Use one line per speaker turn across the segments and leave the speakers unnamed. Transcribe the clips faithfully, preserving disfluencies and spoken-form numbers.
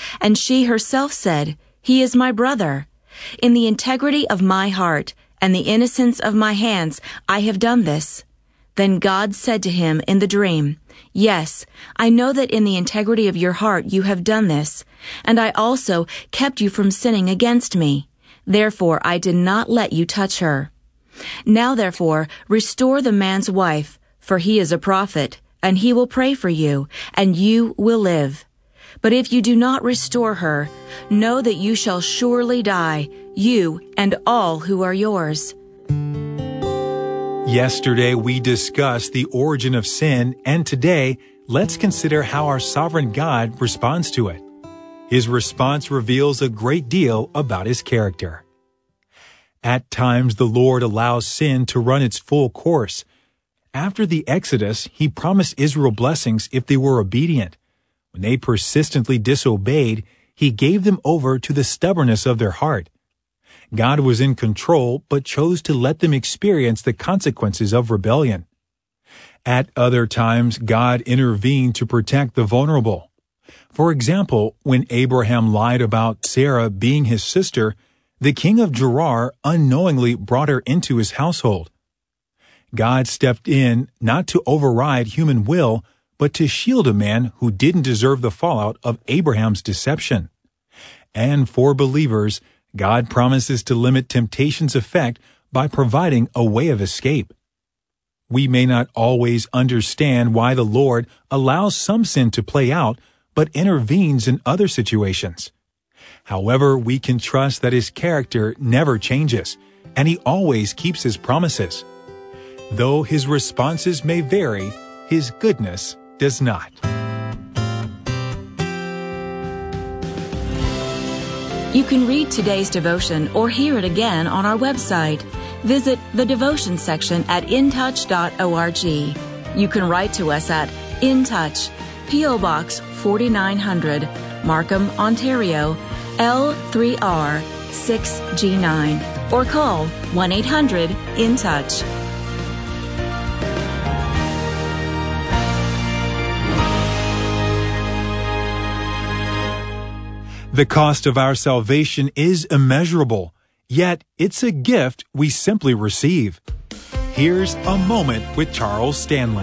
And she herself said, "He is my brother. In the integrity of my heart and the innocence of my hands, I have done this." Then God said to him in the dream, "Yes, I know that in the integrity of your heart you have done this, and I also kept you from sinning against me. Therefore I did not let you touch her. Now therefore restore the man's wife, for he is a prophet, and he will pray for you, and you will live. But if you do not restore her, know that you shall surely die, you and all who are yours."
Yesterday we discussed the origin of sin, and today let's consider how our sovereign God responds to it. His response reveals a great deal about his character. At times the Lord allows sin to run its full course. After the Exodus, he promised Israel blessings if they were obedient. When they persistently disobeyed, he gave them over to the stubbornness of their heart. God was in control, but chose to let them experience the consequences of rebellion. At other times, God intervened to protect the vulnerable. For example, when Abraham lied about Sarah being his sister, the king of Gerar unknowingly brought her into his household. God stepped in not to override human will, but to shield a man who didn't deserve the fallout of Abraham's deception. And for believers, God promises to limit temptation's effect by providing a way of escape. We may not always understand why the Lord allows some sin to play out, but intervenes in other situations. However, we can trust that his character never changes, and he always keeps his promises. Though his responses may vary, his goodness does not.
You can read today's devotion or hear it again on our website. Visit the devotion section at in touch dot org. You can write to us at In Touch, P O Box forty-nine hundred, Markham, Ontario, L three R six G nine, or call one eight hundred in touch.
The cost of our salvation is immeasurable, yet it's a gift we simply receive. Here's a moment with Charles Stanley.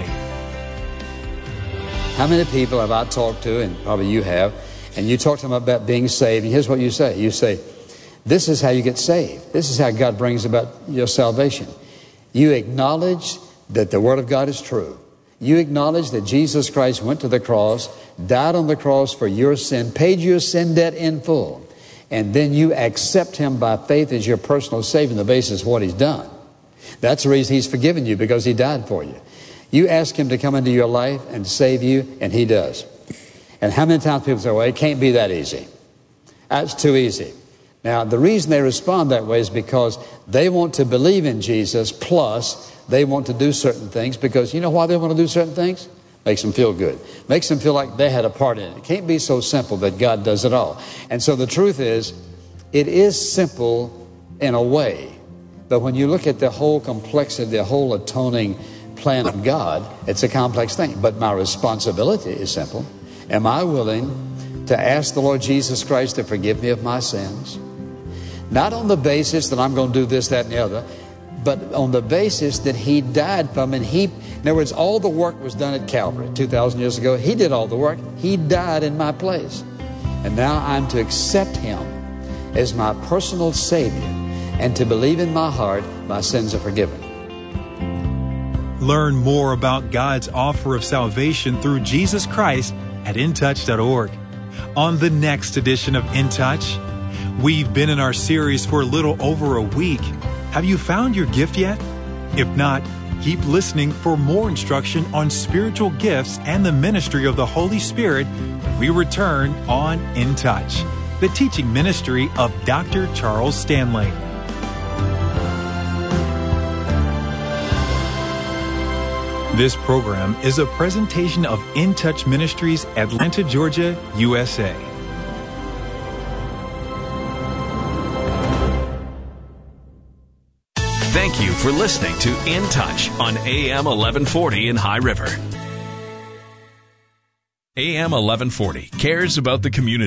How many people have I talked to, and probably you have, and you talk to them about being saved, and here's what you say. You say, this is how you get saved. This is how God brings about your salvation. You acknowledge that the Word of God is true. You acknowledge that Jesus Christ went to the cross, died on the cross for your sin, paid your sin debt in full, and then you accept him by faith as your personal Savior on the basis of what he's done. That's the reason he's forgiven you, because he died for you. You ask him to come into your life and save you, and he does. And how many times people say, well, it can't be that easy. That's too easy. Now, the reason they respond that way is because they want to believe in Jesus, plus they want to do certain things, because you know why they want to do certain things? Makes them feel good. Makes them feel like they had a part in it. It can't be so simple that God does it all. And so the truth is, it is simple in a way, but when you look at the whole complexity, the whole atoning plan of God, it's a complex thing. But my responsibility is simple. Am I willing to ask the Lord Jesus Christ to forgive me of my sins? Not on the basis that I'm going to do this, that, and the other, but on the basis that he died for me. And he, in other words, all the work was done at Calvary two thousand years ago. He did all the work. He died in my place. And now I'm to accept him as my personal Savior and to believe in my heart my sins are forgiven.
Learn more about God's offer of salvation through Jesus Christ at in touch dot org. On the next edition of In Touch, we've been in our series for a little over a week. Have you found your gift yet? If not, keep listening for more instruction on spiritual gifts and the ministry of the Holy Spirit when we return on In Touch, the teaching ministry of Doctor Charles Stanley. This program is a presentation of In Touch Ministries, Atlanta, Georgia, U S A.
Thank you for listening to In Touch on A M eleven forty in High River. A M eleven forty cares about the community.